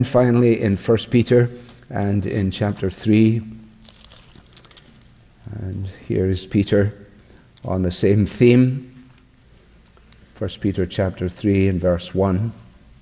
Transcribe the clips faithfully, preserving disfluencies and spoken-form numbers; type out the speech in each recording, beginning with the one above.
Finally, in First Peter and in chapter three, and here is Peter on the same theme. First Peter chapter three and verse one.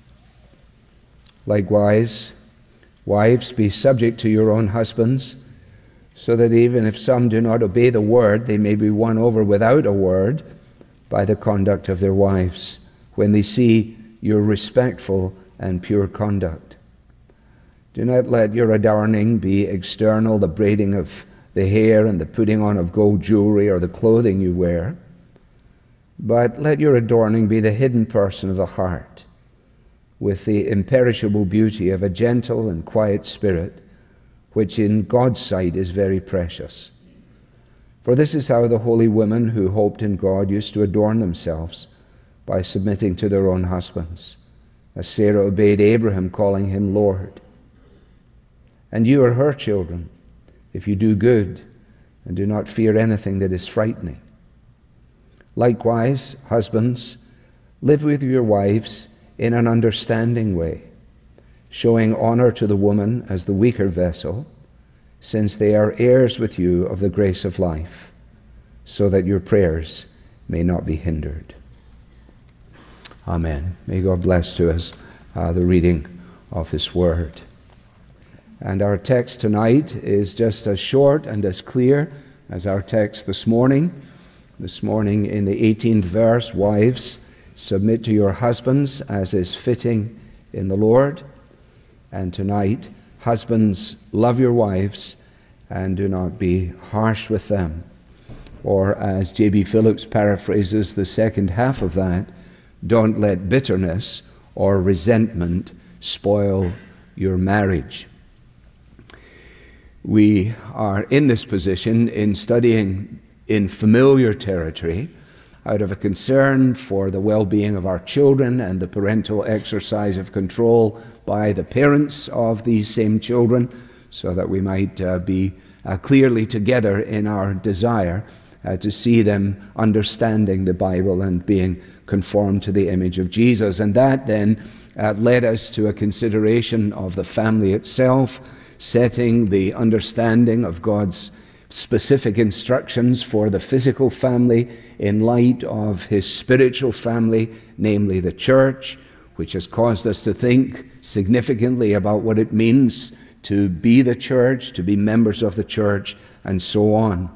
Likewise, wives, be subject to your own husbands, so that even if some do not obey the word, they may be won over without a word by the conduct of their wives, when they see your respectful and pure conduct. Do not let your adorning be external, the braiding of the hair and the putting on of gold jewelry or the clothing you wear, but let your adorning be the hidden person of the heart, with the imperishable beauty of a gentle and quiet spirit, which in God's sight is very precious. For this is how the holy women who hoped in God used to adorn themselves, by submitting to their own husbands, as Sarah obeyed Abraham, calling him Lord. And you are her children, if you do good and do not fear anything that is frightening. Likewise, husbands, live with your wives in an understanding way, showing honor to the woman as the weaker vessel, since they are heirs with you of the grace of life, so that your prayers may not be hindered. Amen. May God bless to us uh, the reading of His Word. And our text tonight is just as short and as clear as our text this morning. This morning in the eighteenth verse, wives, submit to your husbands as is fitting in the Lord. And tonight, husbands, love your wives and do not be harsh with them. Or as J B Phillips paraphrases the second half of that, don't let bitterness or resentment spoil your marriage. We are in this position in studying in familiar territory out of a concern for the well-being of our children and the parental exercise of control by the parents of these same children, so that we might uh, be uh, clearly together in our desire uh, to see them understanding the Bible and being conformed to the image of Jesus. And that then uh, led us to a consideration of the family itself, setting the understanding of God's specific instructions for the physical family in light of His spiritual family, namely the church, which has caused us to think significantly about what it means to be the church, to be members of the church, and so on.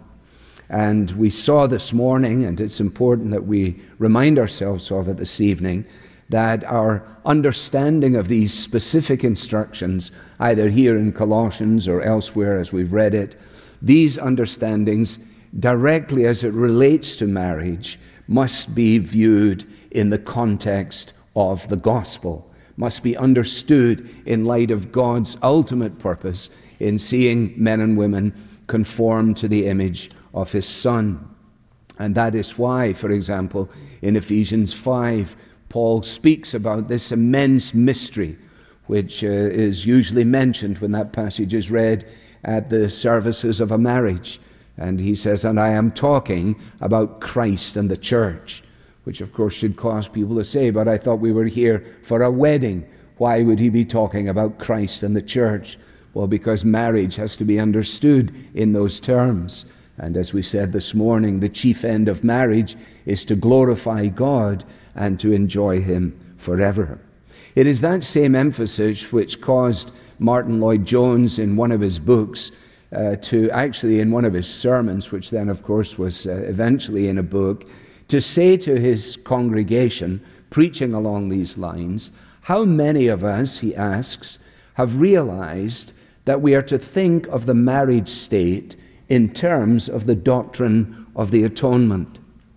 And we saw this morning, and it's important that we remind ourselves of it this evening, that our understanding of these specific instructions, either here in Colossians or elsewhere as we've read it, these understandings, directly as it relates to marriage, must be viewed in the context of the gospel, must be understood in light of God's ultimate purpose in seeing men and women conform to the image of His Son. And that is why, for example, in Ephesians five, Paul speaks about this immense mystery, which uh, is usually mentioned when that passage is read at the services of a marriage. And he says, and I am talking about Christ and the church, which of course should cause people to say, but I thought we were here for a wedding. Why would he be talking about Christ and the church? Well, because marriage has to be understood in those terms. And as we said this morning, the chief end of marriage is to glorify God and to enjoy Him forever. It is that same emphasis which caused Martin Lloyd-Jones in one of his books uh, to actually in one of his sermons, which then of course was uh, eventually in a book, to say to his congregation, preaching along these lines, how many of us, he asks, have realized that we are to think of the marriage state in terms of the doctrine of the atonement?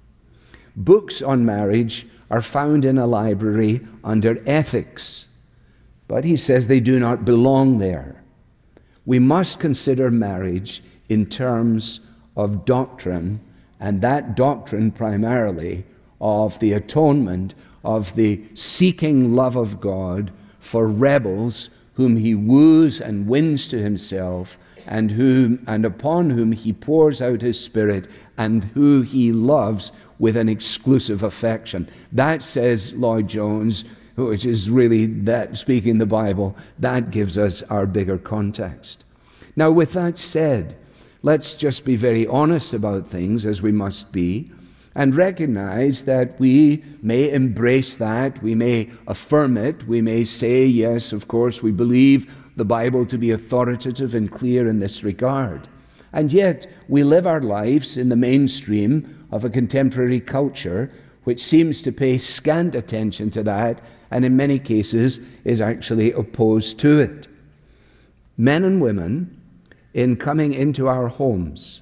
Books on marriage are found in a library under ethics, but he says they do not belong there. We must consider marriage in terms of doctrine, and that doctrine primarily of the atonement, of the seeking love of God for rebels whom He woos and wins to Himself, and whom and upon whom He pours out His Spirit, and who He loves with an exclusive affection. That, says Lloyd-Jones, which is really that, speaking the Bible, that gives us our bigger context. Now, with that said, let's just be very honest about things, as we must be, and recognize that we may embrace that, we may affirm it, we may say, yes, of course, we believe the Bible to be authoritative and clear in this regard. And yet, we live our lives in the mainstream of a contemporary culture which seems to pay scant attention to that, and in many cases is actually opposed to it. Men and women, in coming into our homes,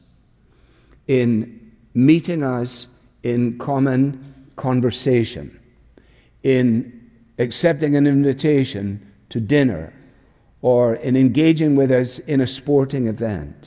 in meeting us in common conversation, in accepting an invitation to dinner, or in engaging with us in a sporting event,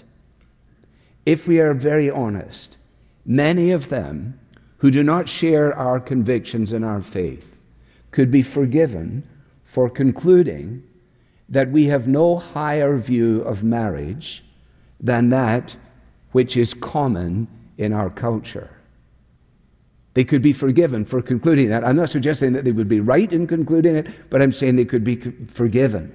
if we are very honest, many of them who do not share our convictions and our faith could be forgiven for concluding that we have no higher view of marriage than that which is common in our culture. They could be forgiven for concluding that. I'm not suggesting that they would be right in concluding it, but I'm saying they could be forgiven.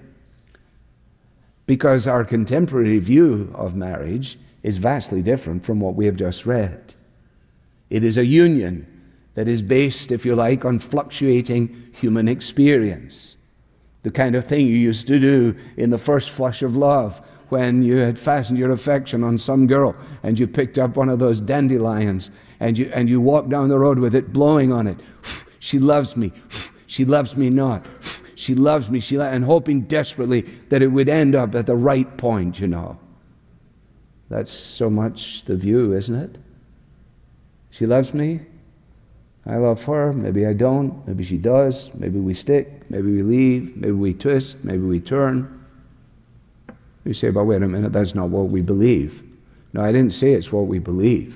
Because our contemporary view of marriage is vastly different from what we have just read. It is a union that is based, if you like, on fluctuating human experience. The kind of thing you used to do in the first flush of love when you had fastened your affection on some girl and you picked up one of those dandelions and you, and you walked down the road with it blowing on it. She loves me. She loves me not. She loves me. She lo-, and hoping desperately that it would end up at the right point, you know. That's so much the view, isn't it? She loves me. I love her. Maybe I don't. Maybe she does. Maybe we stick. Maybe we leave. Maybe we twist. Maybe we turn. You say, but wait a minute, that's not what we believe. No, I didn't say it's what we believe.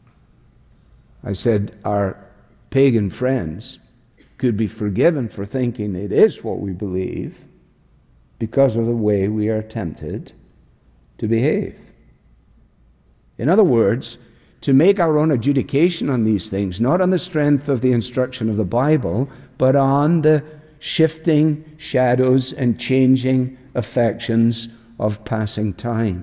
I said our pagan friends could be forgiven for thinking it is what we believe because of the way we are tempted to behave. In other words, to make our own adjudication on these things, not on the strength of the instruction of the Bible, but on the shifting shadows and changing affections of passing time.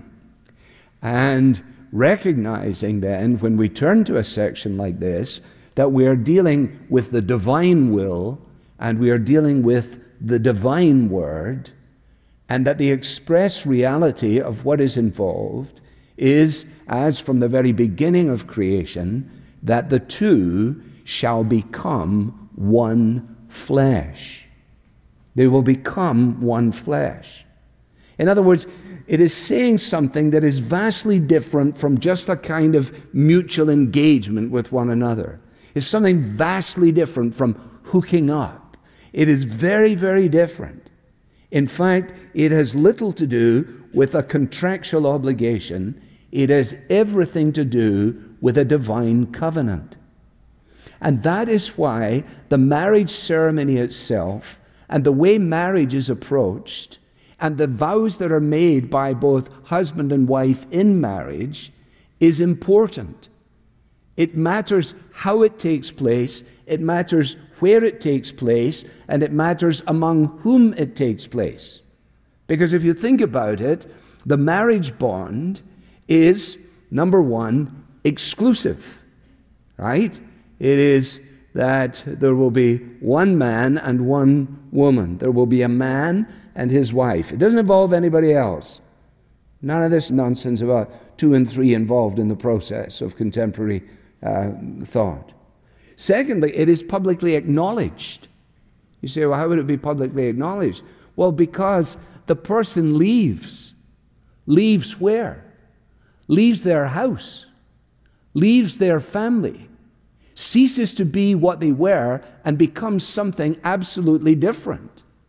And recognizing then, when we turn to a section like this, that we are dealing with the divine will, and we are dealing with the divine word, and that the express reality of what is involved is, as from the very beginning of creation, that the two shall become one flesh. They will become one flesh. In other words, it is saying something that is vastly different from just a kind of mutual engagement with one another. It's something vastly different from hooking up. It is very, very different. In fact, it has little to do with a contractual obligation. It has everything to do with a divine covenant. And that is why the marriage ceremony itself and the way marriage is approached and the vows that are made by both husband and wife in marriage is important. It matters how it takes place, it matters where it takes place, and it matters among whom it takes place. Because if you think about it, the marriage bond is, number one, exclusive, right? It is that there will be one man and one woman. There will be a man and his wife. It doesn't involve anybody else. None of this nonsense about two and three involved in the process of contemporary uh, thought. Secondly, it is publicly acknowledged. You say, well, how would it be publicly acknowledged? Well, because the person leaves. Leaves where? Leaves their house. Leaves their family. Ceases to be what they were and becomes something absolutely different.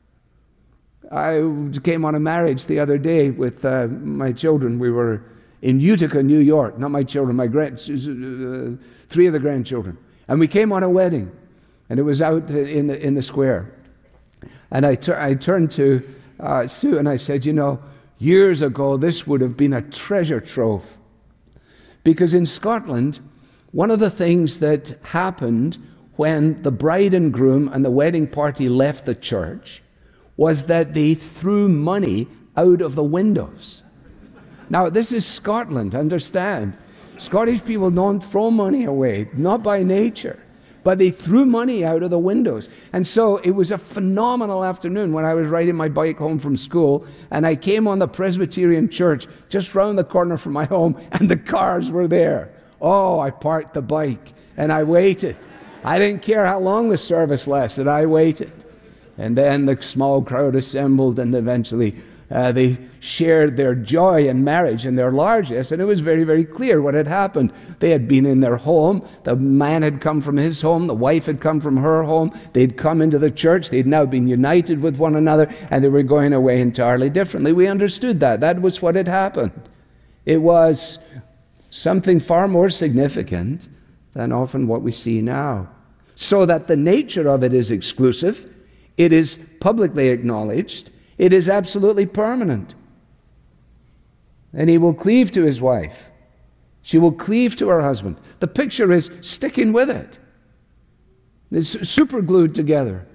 I came on a marriage the other day with uh, my children. We were in Utica, New York. Not my children, my grand, uh, three of the grandchildren. And we came on a wedding, and it was out in the in the square. And I, tur- I turned to uh, Sue and I said, you know, years ago this would have been a treasure trove. Because in Scotland, one of the things that happened when the bride and groom and the wedding party left the church was that they threw money out of the windows. Now, this is Scotland, understand. Scottish people don't throw money away, not by nature. But they threw money out of the windows. And so it was a phenomenal afternoon when I was riding my bike home from school, and I came on the Presbyterian church just round the corner from my home, and the cars were there. Oh, I parked the bike, and I waited. I didn't care how long the service lasted, I waited. And then the small crowd assembled, and eventually Uh, they shared their joy in marriage and their largesse, and it was very, very clear what had happened. They had been in their home. The man had come from his home. The wife had come from her home. They'd come into the church. They'd now been united with one another, and they were going away entirely differently. We understood that. That was what had happened. It was something far more significant than often what we see now. So that the nature of it is exclusive. It is publicly acknowledged. It is absolutely permanent. And he will cleave to his wife. She will cleave to her husband. The picture is sticking with it. It's super glued together.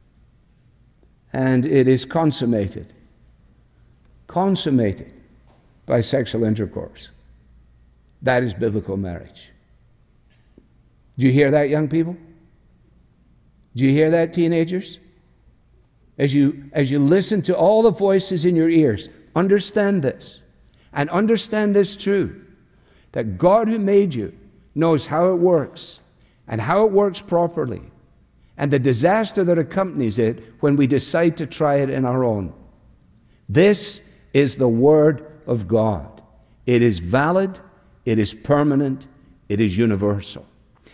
And it is consummated. Consummated by sexual intercourse. That is biblical marriage. Do you hear that, young people? Do you hear that, teenagers? As you, as you listen to all the voices in your ears, understand this. And understand this too, that God who made you knows how it works and how it works properly and the disaster that accompanies it when we decide to try it in our own. This is the Word of God. It is valid, it is permanent, it is universal.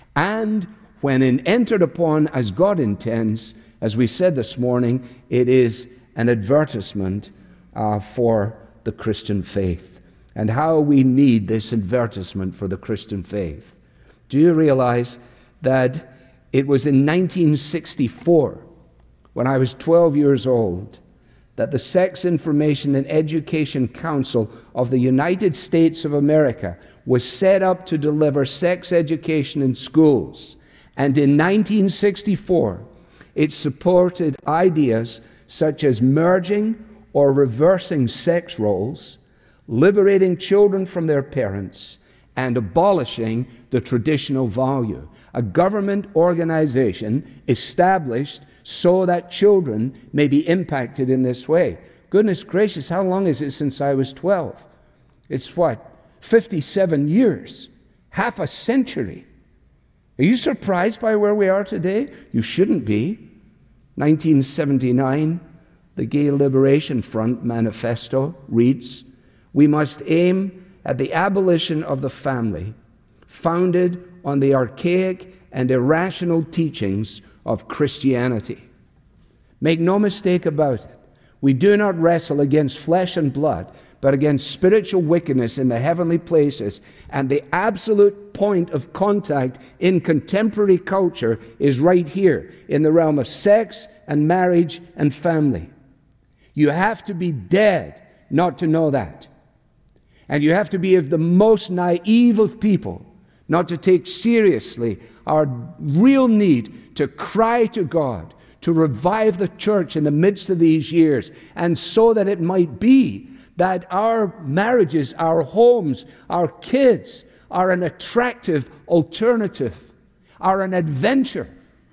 And when it entered upon as God intends, as we said this morning, it is an advertisement uh, for the Christian faith and how we need this advertisement for the Christian faith. Do you realize that it was in nineteen sixty-four, when I was twelve years old, that the Sex Information and Education Council of the United States of America was set up to deliver sex education in schools. And in nineteen sixty-four, it supported ideas such as merging or reversing sex roles, liberating children from their parents, and abolishing the traditional value. A government organization established so that children may be impacted in this way. Goodness gracious, how long is it since I was twelve? It's what, fifty-seven years, half a century. Are you surprised by where we are today? You shouldn't be. nineteen seventy-nine, the Gay Liberation Front manifesto reads, "We must aim at the abolition of the family, founded on the archaic and irrational teachings of Christianity." Make no mistake about it. We do not wrestle against flesh and blood, but against spiritual wickedness in the heavenly places. And the absolute point of contact in contemporary culture is right here, in the realm of sex and marriage and family. You have to be dead not to know that. And you have to be of the most naive of people not to take seriously our real need to cry to God, to revive the church in the midst of these years, and so that it might be that our marriages, our homes, our kids are an attractive alternative, are an adventure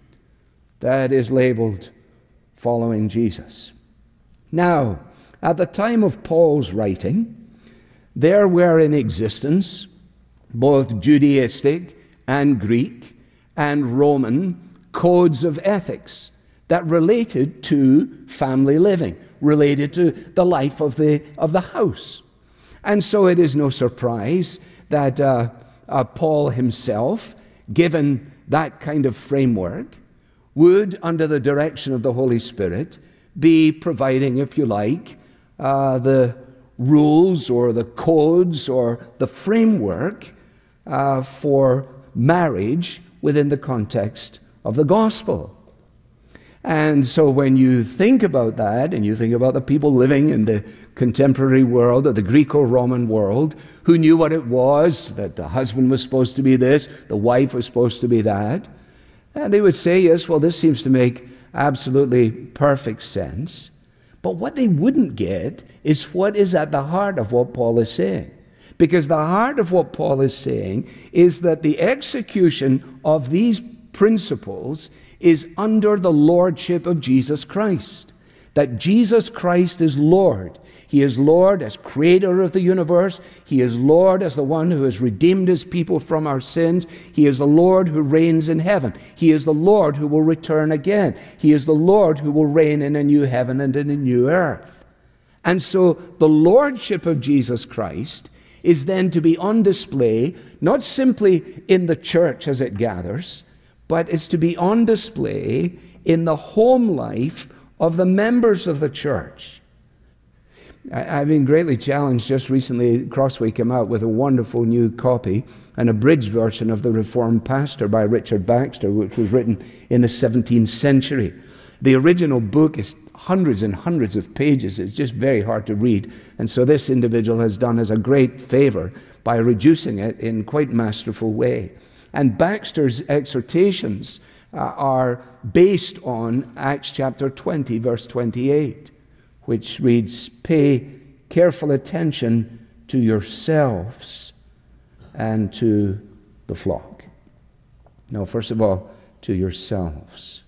that is labeled following Jesus. Now, at the time of Paul's writing, there were in existence both Judaistic and Greek and Roman codes of ethics that related to family living, related to the life of the, of the house. And so it is no surprise that uh, uh, Paul himself, given that kind of framework, would, under the direction of the Holy Spirit, be providing, if you like, uh, the rules or the codes or the framework uh, for marriage within the context of the gospel. And so when you think about that, and you think about the people living in the contemporary world, or the Greco-Roman world, who knew what it was, that the husband was supposed to be this, the wife was supposed to be that, And they would say, yes, well, this seems to make absolutely perfect sense. But what they wouldn't get is what is at the heart of what Paul is saying. Because the heart of what Paul is saying is that the execution of these principles is under the lordship of Jesus Christ. That Jesus Christ is Lord. He is Lord as creator of the universe. He is Lord as the one who has redeemed his people from our sins. He is the Lord who reigns in heaven. He is the Lord who will return again. He is the Lord who will reign in a new heaven and in a new earth. And so the lordship of Jesus Christ is then to be on display, not simply in the church as it gathers, but is to be on display in the home life of the members of the church. I've been greatly challenged. Just recently, Crossway came out with a wonderful new copy, an abridged version of The Reformed Pastor by Richard Baxter, which was written in the seventeenth century. The original book is hundreds and hundreds of pages. It's just very hard to read. And so this individual has done us a great favor by reducing it in quite masterful way. And Baxter's exhortations uh, are based on Acts chapter twenty, verse twenty-eight, which reads, "Pay careful attention to yourselves and to the flock." Now, first of all, to yourselves.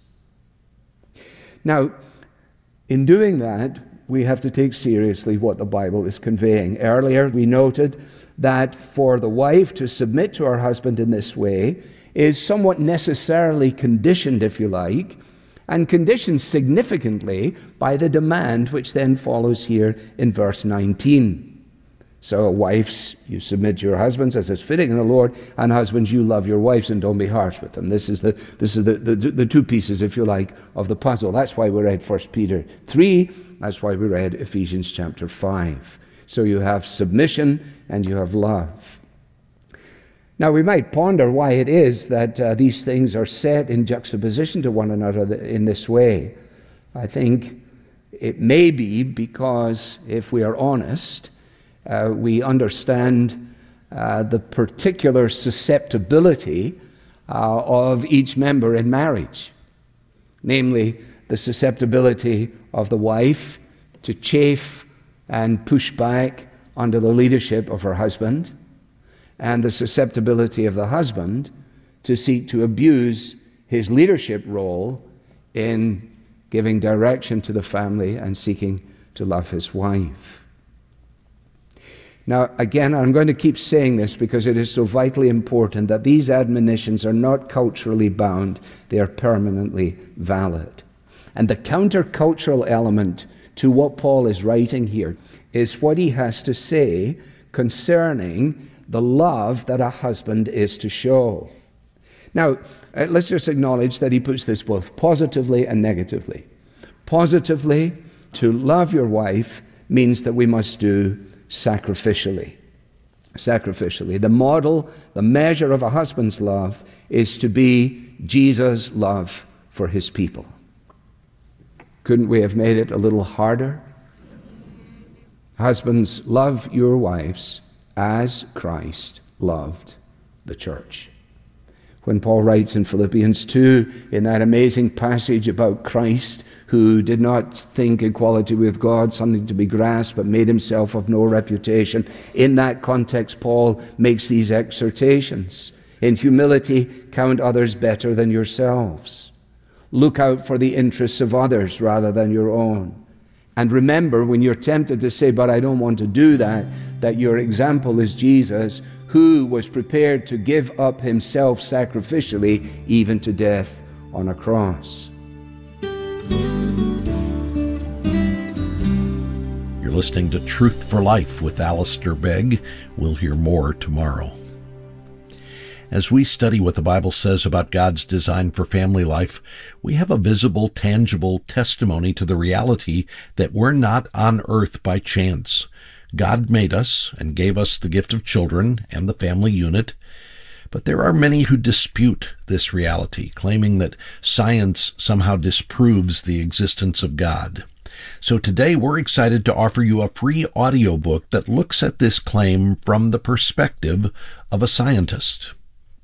Now, in doing that, we have to take seriously what the Bible is conveying. Earlier, we noted that for the wife to submit to her husband in this way is somewhat necessarily conditioned, if you like, and conditioned significantly by the demand which then follows here in verse nineteen. So, wives, you submit to your husbands as is fitting in the Lord, and husbands, you love your wives and don't be harsh with them. This is the this is the, the, the two pieces, if you like, of the puzzle. That's why we read First Peter three. That's why we read Ephesians chapter five. So you have submission and you have love. Now, we might ponder why it is that uh, these things are set in juxtaposition to one another in this way. I think it may be because, if we are honest, uh, we understand uh, the particular susceptibility uh, of each member in marriage. Namely, the susceptibility of the wife to chafe and push back under the leadership of her husband, and the susceptibility of the husband to seek to abuse his leadership role in giving direction to the family and seeking to love his wife. Now, again, I'm going to keep saying this because it is so vitally important that these admonitions are not culturally bound, they are permanently valid. And the countercultural element to what Paul is writing here is what he has to say concerning the love that a husband is to show. Now, uh, let's just acknowledge that he puts this both positively and negatively. Positively, to love your wife means that we must do sacrificially. Sacrificially. The model, the measure of a husband's love is to be Jesus' love for his people. Couldn't we have made it a little harder? Husbands, love your wives as Christ loved the church. When Paul writes in Philippians two, in that amazing passage about Christ, who did not think equality with God something to be grasped, but made himself of no reputation, in that context, Paul makes these exhortations. In humility, count others better than yourselves. Look out for the interests of others rather than your own. And remember, when you're tempted to say, but I don't want to do that, that your example is Jesus, who was prepared to give up himself sacrificially, even to death on a cross. You're listening to Truth for Life with Alistair Begg. We'll hear more tomorrow. As we study what the Bible says about God's design for family life, we have a visible, tangible testimony to the reality that we're not on earth by chance. God made us and gave us the gift of children and the family unit, but there are many who dispute this reality, claiming that science somehow disproves the existence of God. So today we're excited to offer you a free audiobook that looks at this claim from the perspective of a scientist.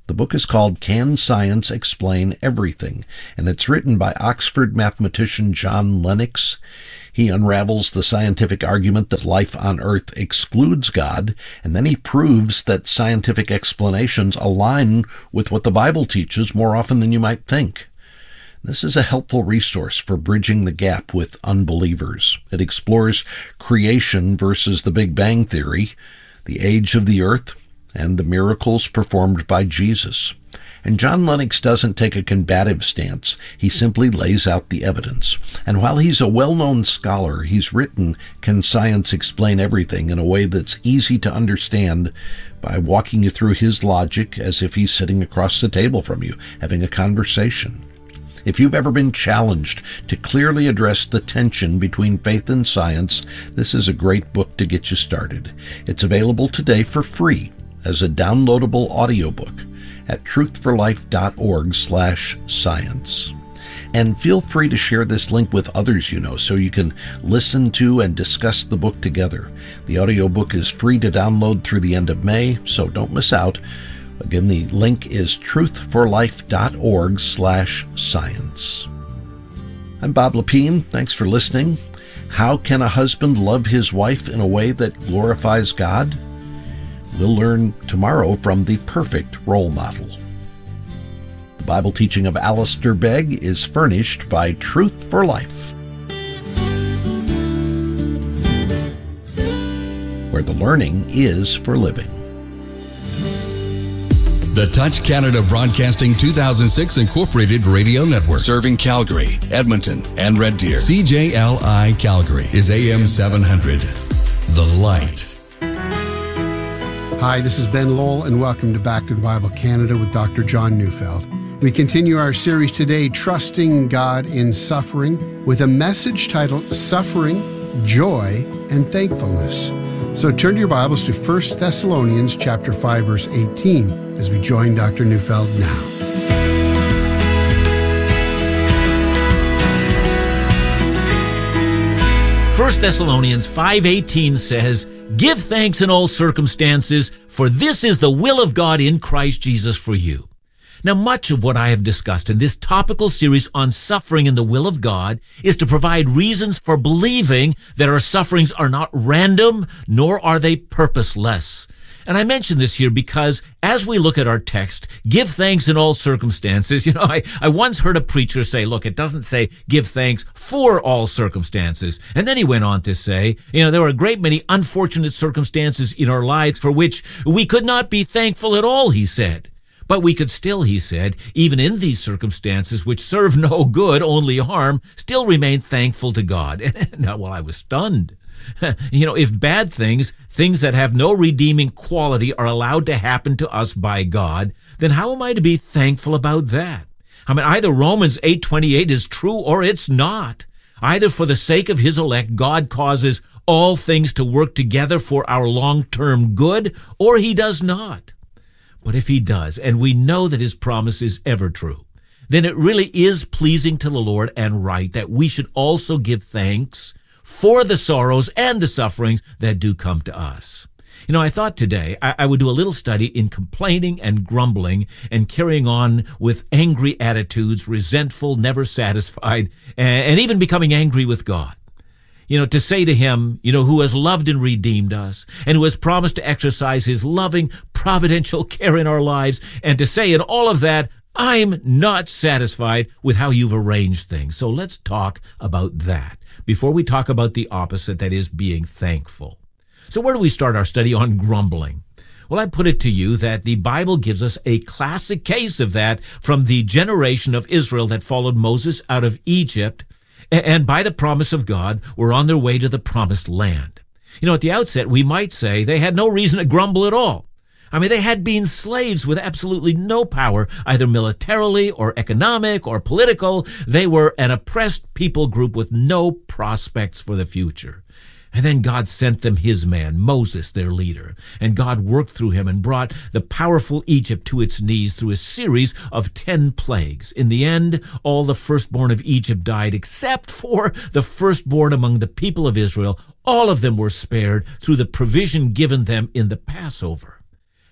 The book is called Can Science Explain Everything? And it's written by Oxford mathematician John Lennox. He unravels the scientific argument that life on Earth excludes God, and then he proves that scientific explanations align with what the Bible teaches more often than you might think. This is a helpful resource for bridging the gap with unbelievers. It explores creation versus the Big Bang Theory, the age of the earth, and the miracles performed by Jesus. And John Lennox doesn't take a combative stance. He simply lays out the evidence. And while he's a well-known scholar, he's written Can Science Explain Everything? In a way that's easy to understand by walking you through his logic as if he's sitting across the table from you, having a conversation. If you've ever been challenged to clearly address the tension between faith and science, this is a great book to get you started. It's available today for free as a downloadable audiobook at truthforlife.org slash science. And feel free to share this link with others you know so you can listen to and discuss the book together. The audiobook is free to download through the end of May, so don't miss out. Again, the link is truthforlife.org slash science. I'm Bob Lepine. Thanks for listening. How can a husband love his wife in a way that glorifies God? We'll learn tomorrow from the perfect role model. The Bible teaching of Alistair Begg is furnished by Truth for Life, where the learning is for living. The Touch Canada Broadcasting two thousand six Incorporated Radio Network. Serving Calgary, Edmonton, and Red Deer. C J L I Calgary is A M seven hundred. The Light. Hi, this is Ben Lowell, and welcome to Back to the Bible Canada with Doctor John Neufeld. We continue our series today, Trusting God in Suffering, with a message titled Suffering, Joy, and Thankfulness. So turn to your Bibles to First Thessalonians chapter five, verse eighteen, as we join Doctor Neufeld now. First Thessalonians five eighteen says, "Give thanks in all circumstances, for this is the will of God in Christ Jesus for you." Now, much of what I have discussed in this topical series on suffering and the will of God is to provide reasons for believing that our sufferings are not random, nor are they purposeless. And I mention this here because as we look at our text, give thanks in all circumstances, you know, I, I once heard a preacher say, look, it doesn't say give thanks for all circumstances. And then he went on to say, you know, there are a great many unfortunate circumstances in our lives for which we could not be thankful at all, he said. But we could still, he said, even in these circumstances which serve no good, only harm, still remain thankful to God. Now, well, I was stunned. You know, if bad things, things that have no redeeming quality, are allowed to happen to us by God, then how am I to be thankful about that? I mean, either Romans eight twenty-eight is true or it's not. Either for the sake of his elect, God causes all things to work together for our long-term good, or he does not. But if he does, and we know that his promise is ever true, then it really is pleasing to the Lord and right that we should also give thanks for the sorrows and the sufferings that do come to us. You know, I thought today I, I would do a little study in complaining and grumbling and carrying on with angry attitudes, resentful, never satisfied, and, and even becoming angry with God. You know, to say to him, you know, who has loved and redeemed us and who has promised to exercise his loving, providential care in our lives, and to say in all of that, I'm not satisfied with how you've arranged things. So let's talk about that before we talk about the opposite, that is being thankful. So where do we start our study on grumbling? Well, I put it to you that the Bible gives us a classic case of that from the generation of Israel that followed Moses out of Egypt, and by the promise of God, were on their way to the promised land. You know, at the outset, we might say they had no reason to grumble at all. I mean, they had been slaves with absolutely no power, either militarily or economic or political. They were an oppressed people group with no prospects for the future. And then God sent them his man, Moses, their leader. And God worked through him and brought the powerful Egypt to its knees through a series of ten plagues. In the end, all the firstborn of Egypt died, except for the firstborn among the people of Israel. All of them were spared through the provision given them in the Passover.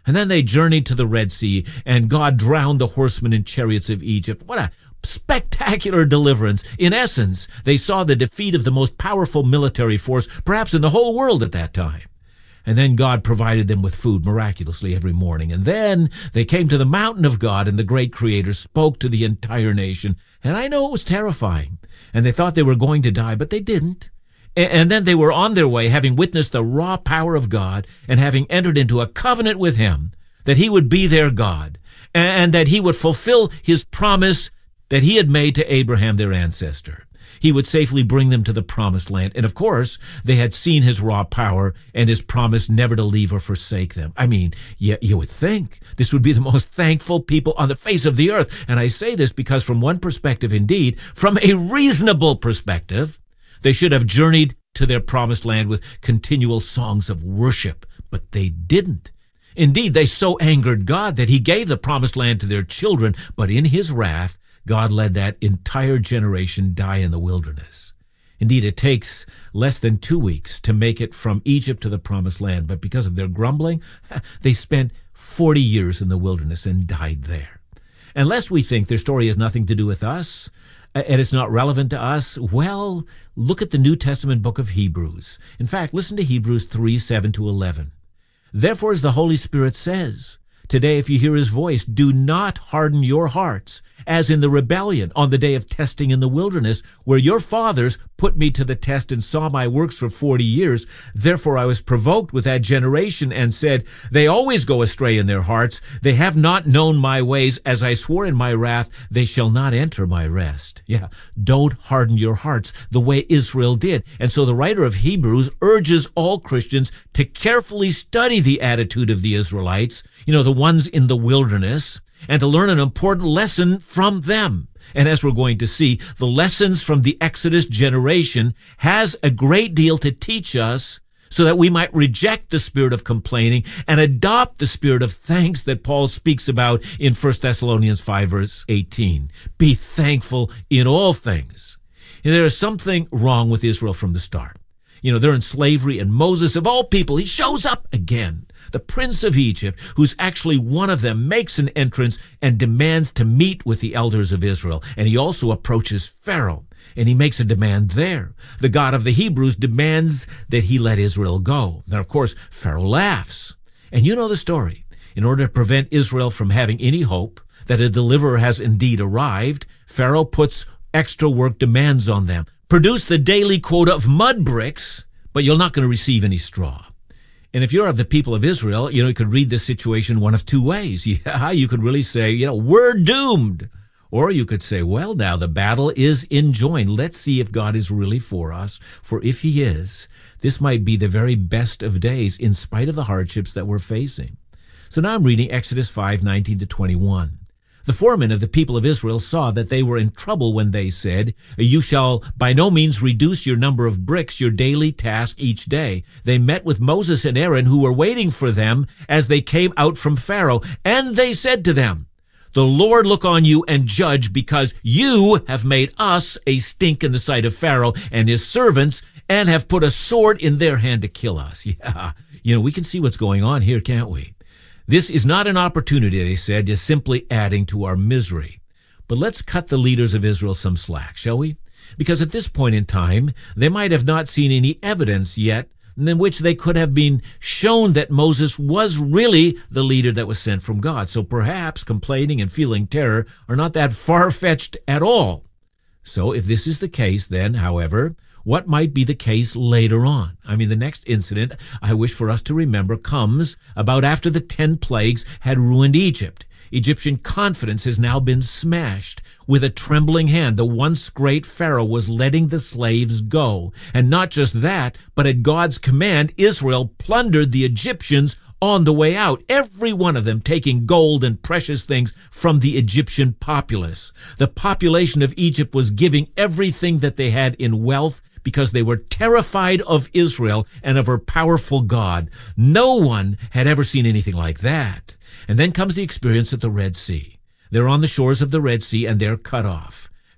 And then they journeyed to the Red Sea, and God drowned the horsemen and chariots of Egypt. What a spectacular deliverance. In essence, they saw the defeat of the most powerful military force, perhaps in the whole world at that time. And then God provided them with food miraculously every morning. And then they came to the mountain of God, and the great Creator spoke to the entire nation. And I know it was terrifying. And they thought they were going to die, but they didn't. And then they were on their way, having witnessed the raw power of God and having entered into a covenant with him that he would be their God and that he would fulfill his promise that he had made to Abraham, their ancestor. He would safely bring them to the promised land. And of course, they had seen his raw power and his promise never to leave or forsake them. I mean, you, you would think this would be the most thankful people on the face of the earth. And I say this because from one perspective, indeed, from a reasonable perspective, they should have journeyed to their promised land with continual songs of worship, but they didn't. Indeed, they so angered God that he gave the promised land to their children, but in his wrath, God let that entire generation die in the wilderness. Indeed, it takes less than two weeks to make it from Egypt to the promised land, but because of their grumbling, they spent forty years in the wilderness and died there. And lest we think their story has nothing to do with us, and it's not relevant to us, well, look at the New Testament book of Hebrews. In fact, listen to Hebrews three, seven to eleven. Therefore, as the Holy Spirit says, today if you hear his voice, do not harden your hearts, as in the rebellion on the day of testing in the wilderness, where your fathers put me to the test and saw my works for forty years. Therefore I was provoked with that generation and said, they always go astray in their hearts. They have not known my ways. As I swore in my wrath, they shall not enter my rest. Yeah, don't harden your hearts the way Israel did. And so the writer of Hebrews urges all Christians to carefully study the attitude of the Israelites, you know, the ones in the wilderness, and to learn an important lesson from them. And as we're going to see, the lessons from the Exodus generation has a great deal to teach us so that we might reject the spirit of complaining and adopt the spirit of thanks that Paul speaks about in First Thessalonians five, verse eighteen. Be thankful in all things. And there is something wrong with Israel from the start. You know, they're in slavery, and Moses, of all people, he shows up again. The prince of Egypt, who's actually one of them, makes an entrance and demands to meet with the elders of Israel. And he also approaches Pharaoh, and he makes a demand there. The God of the Hebrews demands that he let Israel go. Now, of course, Pharaoh laughs. And you know the story. In order to prevent Israel from having any hope that a deliverer has indeed arrived, Pharaoh puts extra work demands on them. Produce the daily quota of mud bricks, but you're not going to receive any straw. And if you're of the people of Israel, you know, you could read this situation one of two ways. Yeah, you could really say, you know, we're doomed. Or you could say, well, now the battle is enjoined. Let's see if God is really for us. For if he is, this might be the very best of days in spite of the hardships that we're facing. So now I'm reading Exodus five, nineteen to twenty-one. The foremen of the people of Israel saw that they were in trouble when they said, you shall by no means reduce your number of bricks, your daily task each day. They met with Moses and Aaron, who were waiting for them as they came out from Pharaoh. And they said to them, the Lord look on you and judge, because you have made us a stink in the sight of Pharaoh and his servants, and have put a sword in their hand to kill us. Yeah, you know, we can see what's going on here, can't we? This is not an opportunity, they said, just simply adding to our misery. But let's cut the leaders of Israel some slack, shall we? Because at this point in time, they might have not seen any evidence yet in which they could have been shown that Moses was really the leader that was sent from God. So perhaps complaining and feeling terror are not that far-fetched at all. So if this is the case, then, however, what might be the case later on? I mean, the next incident I wish for us to remember comes about after the ten plagues had ruined Egypt. Egyptian confidence has now been smashed. With a trembling hand, the once great Pharaoh was letting the slaves go. And not just that, but at God's command, Israel plundered the Egyptians on the way out, every one of them taking gold and precious things from the Egyptian populace. The population of Egypt was giving everything that they had in wealth because they were terrified of Israel and of her powerful God. No one had ever seen anything like that. And then comes the experience at the Red Sea. They're on the shores of the Red Sea and they're cut off.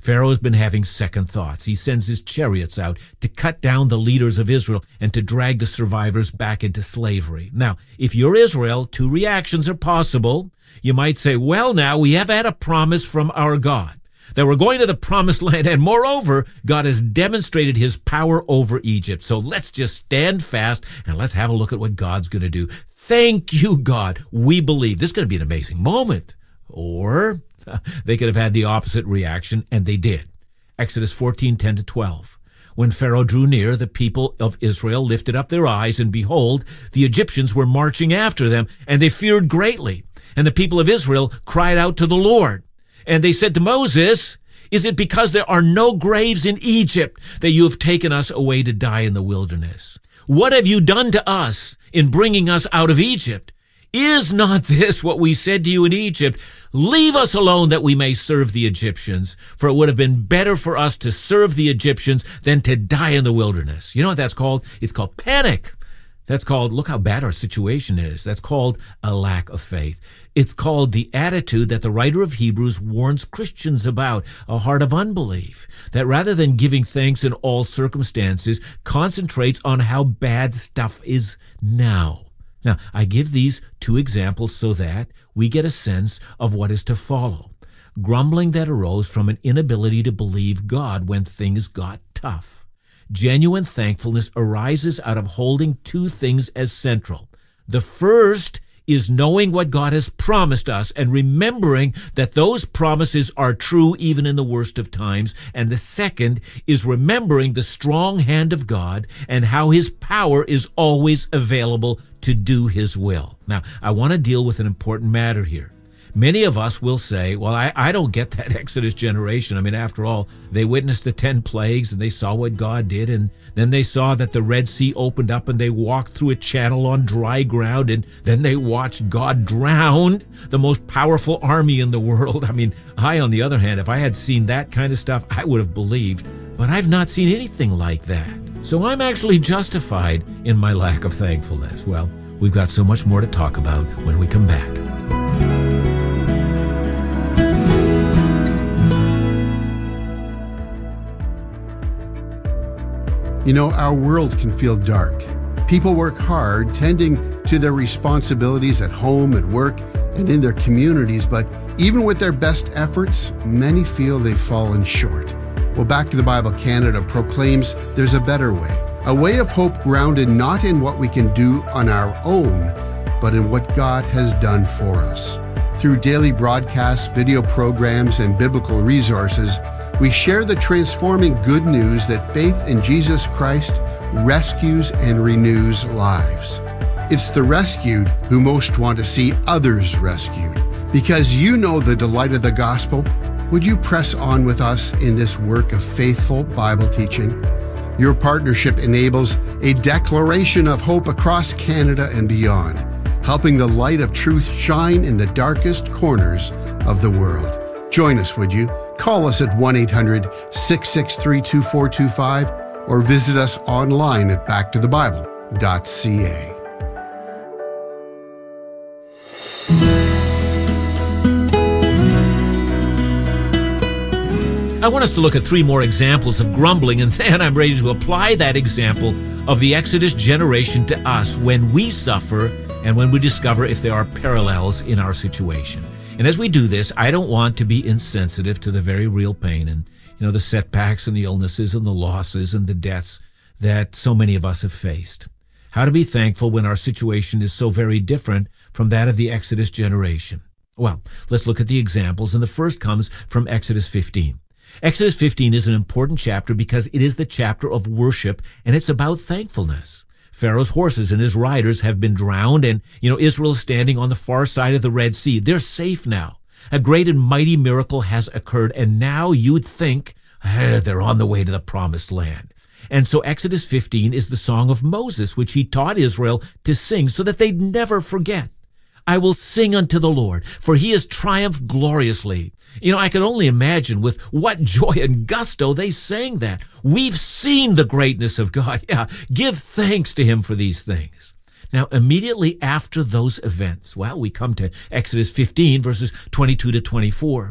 Pharaoh has been having second thoughts. He sends his chariots out to cut down the leaders of Israel and to drag the survivors back into slavery. Now, if you're Israel, two reactions are possible. You might say, well, now, we have had a promise from our God that we're going to the promised land, and moreover, God has demonstrated his power over Egypt. So let's just stand fast and let's have a look at what God's going to do. Thank you, God. We believe. This is going to be an amazing moment. Or they could have had the opposite reaction, and they did. Exodus fourteen, ten to twelve. When Pharaoh drew near, the people of Israel lifted up their eyes, and behold, the Egyptians were marching after them, and they feared greatly. And the people of Israel cried out to the Lord. And they said to Moses, is it because there are no graves in Egypt that you have taken us away to die in the wilderness? What have you done to us in bringing us out of Egypt? Is not this what we said to you in Egypt? Leave us alone that we may serve the Egyptians, for it would have been better for us to serve the Egyptians than to die in the wilderness. You know what that's called? It's called panic. That's called, look how bad our situation is. That's called a lack of faith. It's called the attitude that the writer of Hebrews warns Christians about, a heart of unbelief, that rather than giving thanks in all circumstances, concentrates on how bad stuff is now. Now, I give these two examples so that we get a sense of what is to follow. Grumbling that arose from an inability to believe God when things got tough. Genuine thankfulness arises out of holding two things as central. The first is knowing what God has promised us and remembering that those promises are true even in the worst of times. And the second is remembering the strong hand of God and how his power is always available to do his will. Now, I want to deal with an important matter here. Many of us will say, well, I, I don't get that Exodus generation. I mean, after all, they witnessed the ten plagues and they saw what God did, and then they saw that the Red Sea opened up and they walked through a channel on dry ground, and then they watched God drown the most powerful army in the world. I mean, I, on the other hand, if I had seen that kind of stuff, I would have believed, but I've not seen anything like that. So I'm actually justified in my lack of thankfulness. Well, we've got so much more to talk about when we come back. You know, our world can feel dark. People work hard tending to their responsibilities at home, at work, and in their communities, but even with their best efforts, many feel they've fallen short. Well, Back to the Bible Canada proclaims there's a better way, a way of hope grounded not in what we can do on our own, but in what God has done for us. Through daily broadcasts, video programs, and biblical resources, we share the transforming good news that faith in Jesus Christ rescues and renews lives. It's the rescued who most want to see others rescued. Because you know the delight of the gospel, would you press on with us in this work of faithful Bible teaching? Your partnership enables a declaration of hope across Canada and beyond, helping the light of truth shine in the darkest corners of the world. Join us, would you? Call us at one eight hundred, six six three, two four two five or visit us online at back to the bible dot c a. I want us to look at three more examples of grumbling, and then I'm ready to apply that example of the Exodus generation to us when we suffer and when we discover if there are parallels in our situation. And as we do this, I don't want to be insensitive to the very real pain and, you know, the setbacks and the illnesses and the losses and the deaths that so many of us have faced. How to be thankful when our situation is so very different from that of the Exodus generation. Well, let's look at the examples, and the first comes from Exodus fifteen. Exodus fifteen is an important chapter because it is the chapter of worship, and it's about thankfulness. Pharaoh's horses and his riders have been drowned, and, you know, Israel is standing on the far side of the Red Sea. They're safe now. A great and mighty miracle has occurred, and now you'd think eh, they're on the way to the promised land. And so Exodus fifteen is the song of Moses, which he taught Israel to sing so that they'd never forget. I will sing unto the Lord, for he has triumphed gloriously. You know, I can only imagine with what joy and gusto they sang that. We've seen the greatness of God. Yeah, give thanks to him for these things. Now, immediately after those events, well, we come to Exodus fifteen, verses twenty-two to twenty-four.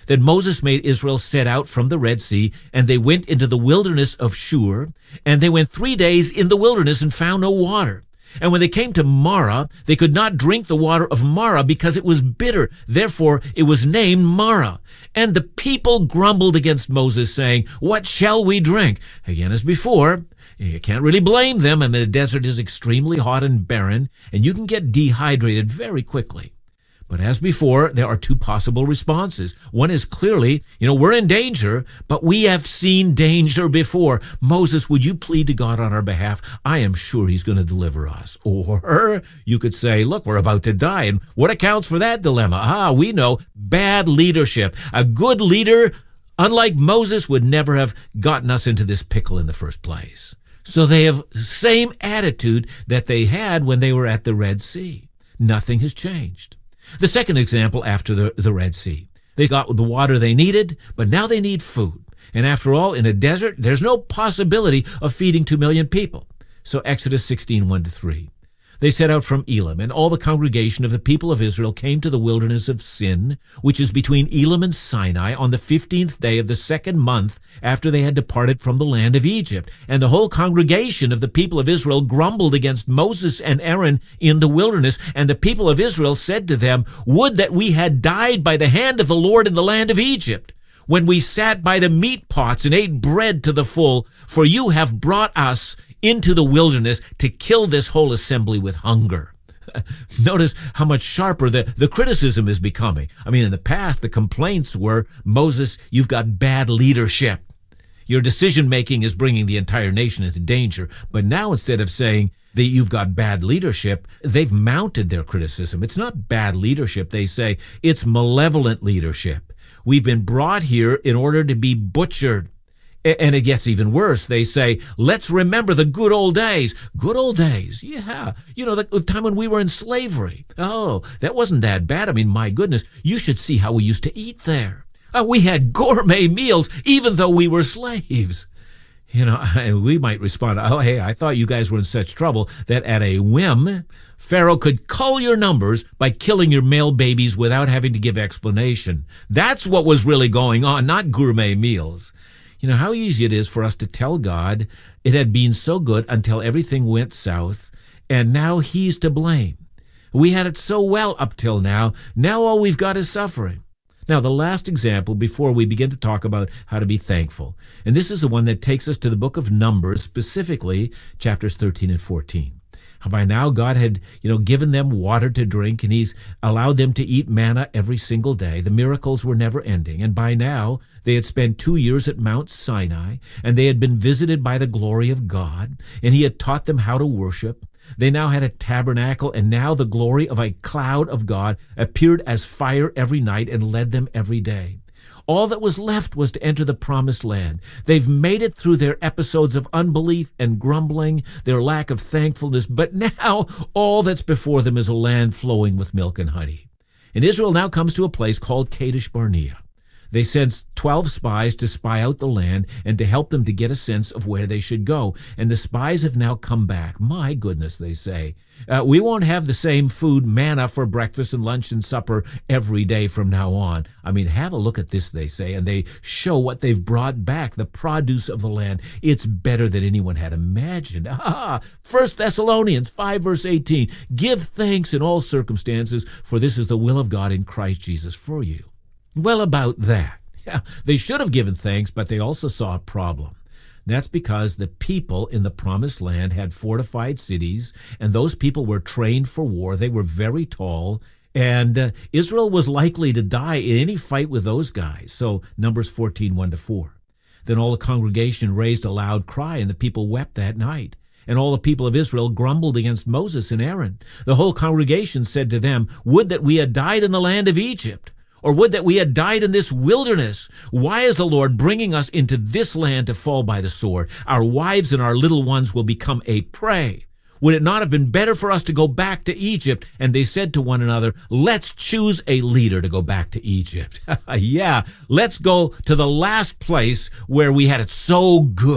that Moses made Israel set out from the Red Sea, and they went into the wilderness of Shur, and they went three days in the wilderness and found no water. And when they came to Marah, they could not drink the water of Marah because it was bitter. Therefore, it was named Marah. And the people grumbled against Moses, saying, "What shall we drink?" Again, as before, you can't really blame them. I mean, the desert is extremely hot and barren, and you can get dehydrated very quickly. But as before, there are two possible responses. One is clearly, you know, we're in danger, but we have seen danger before. Moses, would you plead to God on our behalf? I am sure he's going to deliver us. Or you could say, look, we're about to die. And what accounts for that dilemma? Ah, we know bad leadership. A good leader, unlike Moses, would never have gotten us into this pickle in the first place. So they have the same attitude that they had when they were at the Red Sea. Nothing has changed. The second example after the, the Red Sea. They got the water they needed, but now they need food. And after all, in a desert, there's no possibility of feeding two million people. So Exodus sixteen, one to three. They set out from Elim, and all the congregation of the people of Israel came to the wilderness of Sin, which is between Elim and Sinai, on the fifteenth day of the second month after they had departed from the land of Egypt. And the whole congregation of the people of Israel grumbled against Moses and Aaron in the wilderness. And the people of Israel said to them, "Would that we had died by the hand of the Lord in the land of Egypt, when we sat by the meat pots and ate bread to the full, for you have brought us into the wilderness to kill this whole assembly with hunger." Notice how much sharper the, the criticism is becoming. I mean, in the past, the complaints were, Moses, you've got bad leadership. Your decision-making is bringing the entire nation into danger. But now, instead of saying that you've got bad leadership, they've mounted their criticism. It's not bad leadership. They say it's malevolent leadership. We've been brought here in order to be butchered. And it gets even worse. They say, let's remember the good old days. Good old days, yeah. You know, the time when we were in slavery. Oh, that wasn't that bad. I mean, my goodness, you should see how we used to eat there. Uh, we had gourmet meals, even though we were slaves. You know, we might respond, oh, hey, I thought you guys were in such trouble that at a whim, Pharaoh could cull your numbers by killing your male babies without having to give explanation. That's what was really going on, not gourmet meals. You know, how easy it is for us to tell God it had been so good until everything went south, and now he's to blame. We had it so well up till now. Now all we've got is suffering. Now, the last example before we begin to talk about how to be thankful, and this is the one that takes us to the book of Numbers, specifically chapters thirteen and fourteen. By now, God had, you know, given them water to drink, and he's allowed them to eat manna every single day. The miracles were never ending. And by now, they had spent two years at Mount Sinai, and they had been visited by the glory of God, and he had taught them how to worship. They now had a tabernacle, and now the glory of a cloud of God appeared as fire every night and led them every day. All that was left was to enter the promised land. They've made it through their episodes of unbelief and grumbling, their lack of thankfulness, but now all that's before them is a land flowing with milk and honey. And Israel now comes to a place called Kadesh Barnea. They sent twelve spies to spy out the land and to help them to get a sense of where they should go. And the spies have now come back. My goodness, they say. Uh, we won't have the same food, manna, for breakfast and lunch and supper every day from now on. I mean, have a look at this, they say, and they show what they've brought back, the produce of the land. It's better than anyone had imagined. Ah, First Thessalonians five, verse eighteen. Give thanks in all circumstances, for this is the will of God in Christ Jesus for you. Well, about that. Yeah, they should have given thanks, but they also saw a problem. That's because the people in the promised land had fortified cities, and those people were trained for war. They were very tall, and uh, Israel was likely to die in any fight with those guys. So Numbers fourteen, one to four. Then all the congregation raised a loud cry, and the people wept that night. And all the people of Israel grumbled against Moses and Aaron. The whole congregation said to them, "Would that we had died in the land of Egypt, or would that we had died in this wilderness. Why is the Lord bringing us into this land to fall by the sword? Our wives and our little ones will become a prey. Would it not have been better for us to go back to Egypt?" And they said to one another, "Let's choose a leader to go back to Egypt." Yeah, let's go to the last place where we had it so good.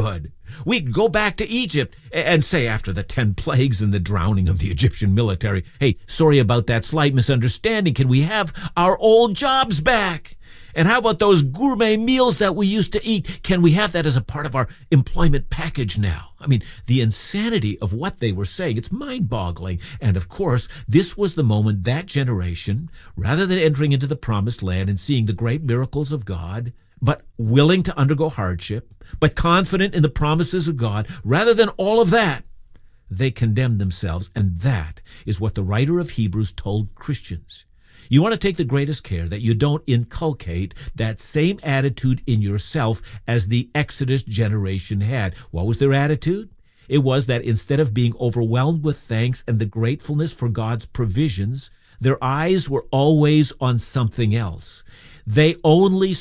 We could go back to Egypt and say after the ten plagues and the drowning of the Egyptian military, hey, sorry about that slight misunderstanding. Can we have our old jobs back? And how about those gourmet meals that we used to eat? Can we have that as a part of our employment package now? I mean, the insanity of what they were saying, it's mind-boggling. And of course, this was the moment that generation, rather than entering into the promised land and seeing the great miracles of God, but willing to undergo hardship, but confident in the promises of God, rather than all of that, they condemned themselves. And that is what the writer of Hebrews told Christians. You want to take the greatest care that you don't inculcate that same attitude in yourself as the Exodus generation had. What was their attitude? It was that instead of being overwhelmed with thanks and the gratefulness for God's provisions, their eyes were always on something else. They only